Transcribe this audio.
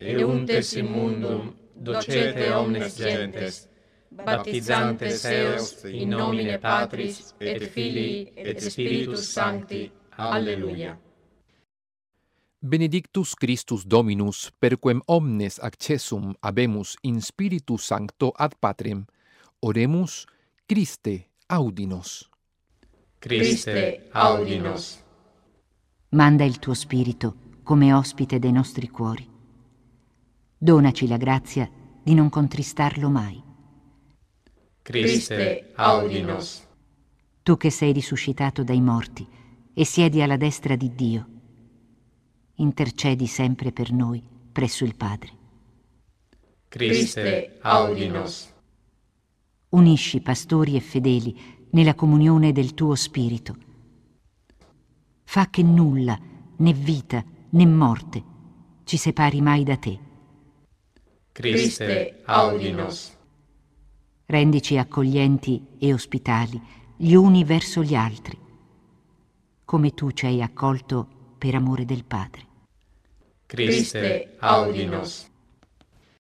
euntes in mundum, docete omnes gentes, baptizantes eos in nomine Patris et Filii et Spiritus Sancti. Alleluia. Benedictus Christus Dominus, perquem omnes accessum habemus in Spiritu Sancto ad Patrem, oremus, Christe, audinos. Christe, audinos. Manda il tuo Spirito come ospite dei nostri cuori. Donaci la grazia di non contristarlo mai. Christe, audinos. Tu che sei risuscitato dai morti e siedi alla destra di Dio, intercedi sempre per noi presso il Padre. Christe, audinos. Unisci pastori e fedeli nella comunione del tuo Spirito. Fa che nulla, né vita, né morte, ci separi mai da te. Christe, audinos. Rendici accoglienti e ospitali gli uni verso gli altri, come tu ci hai accolto per amore del Padre. Christe, audinos.